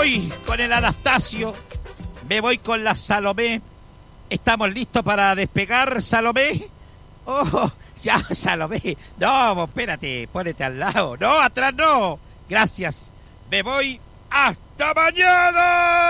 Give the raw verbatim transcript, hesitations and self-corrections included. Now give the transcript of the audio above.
voy con el Anastasio, me voy con la Salomé. ¿Estamos listos para despegar, Salomé? Oh, ya, Salomé. No, espérate, ponete al lado. No, atrás no. Gracias. Me voy. ¡Hasta mañana!